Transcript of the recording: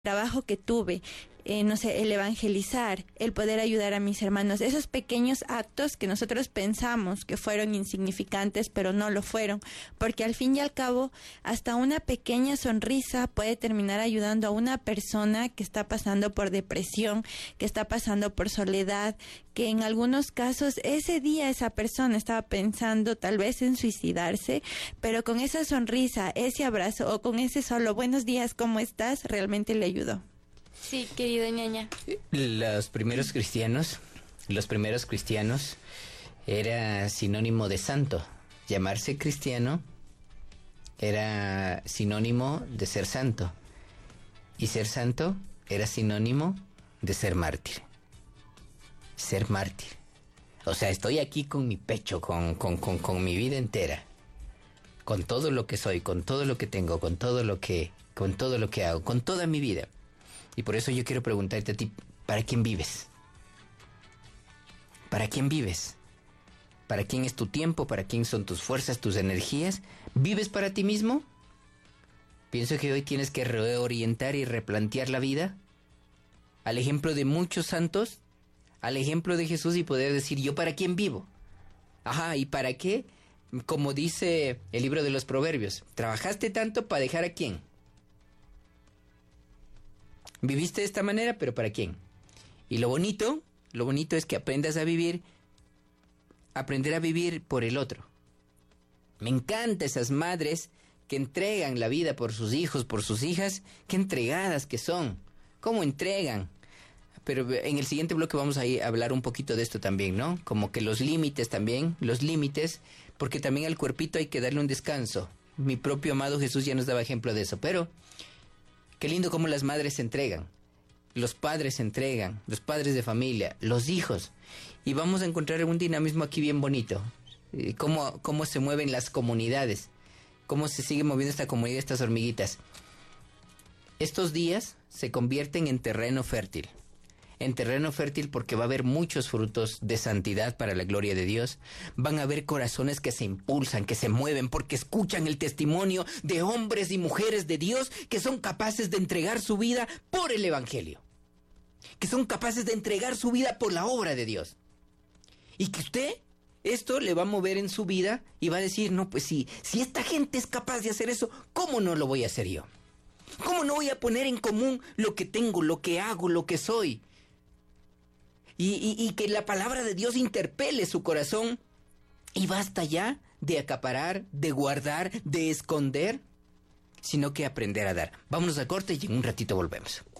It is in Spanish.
trabajo que tuve, no sé, el evangelizar, el poder ayudar a mis hermanos, esos pequeños actos que nosotros pensamos que fueron insignificantes, pero no lo fueron, porque al fin y al cabo, hasta una pequeña sonrisa puede terminar ayudando a una persona que está pasando por depresión, que está pasando por soledad, que en algunos casos ese día esa persona estaba pensando tal vez en suicidarse, pero con esa sonrisa, ese abrazo o con ese solo buenos días, ¿cómo estás?, realmente le ayudó. Sí, querido ñaña. Los primeros cristianos era sinónimo de santo. Llamarse cristiano era sinónimo de ser santo. Y ser santo era sinónimo de ser mártir. Ser mártir. O sea, estoy aquí con mi pecho, con mi vida entera. Con todo lo que soy, con todo lo que tengo, con todo lo que hago, con toda mi vida. Y por eso yo quiero preguntarte a ti, ¿para quién vives? ¿Para quién vives? ¿Para quién es tu tiempo? ¿Para quién son tus fuerzas, tus energías? ¿Vives para ti mismo? Pienso que hoy tienes que reorientar y replantear la vida al ejemplo de muchos santos, al ejemplo de Jesús, y poder decir, ¿yo para quién vivo? Ajá, ¿y para qué? Como dice el libro de los Proverbios, ¿trabajaste tanto para dejar a quién? Viviste de esta manera, pero ¿para quién? Y lo bonito es que aprendas a vivir, aprender a vivir por el otro. Me encantan esas madres que entregan la vida por sus hijos, por sus hijas, qué entregadas que son, cómo entregan. Pero en el siguiente bloque vamos a hablar un poquito de esto también, ¿no? Como que los límites también, porque también al cuerpito hay que darle un descanso. Mi propio amado Jesús ya nos daba ejemplo de eso, pero qué lindo cómo las madres se entregan, los padres se entregan, los padres de familia, los hijos. Y vamos a encontrar un dinamismo aquí bien bonito. Cómo se mueven las comunidades, cómo se sigue moviendo esta comunidad, estas hormiguitas. Estos días se convierten en terreno fértil. En terreno fértil porque va a haber muchos frutos de santidad para la gloria de Dios. Van a haber corazones que se impulsan, que se mueven porque escuchan el testimonio de hombres y mujeres de Dios que son capaces de entregar su vida por el Evangelio. Que son capaces de entregar su vida por la obra de Dios. Y que usted esto le va a mover en su vida y va a decir, no, pues si esta gente es capaz de hacer eso, ¿cómo no lo voy a hacer yo? ¿Cómo no voy a poner en común lo que tengo, lo que hago, lo que soy? Y que la palabra de Dios interpele su corazón. Y basta ya de acaparar, de guardar, de esconder, sino que aprender a dar. Vámonos a corte y en un ratito volvemos.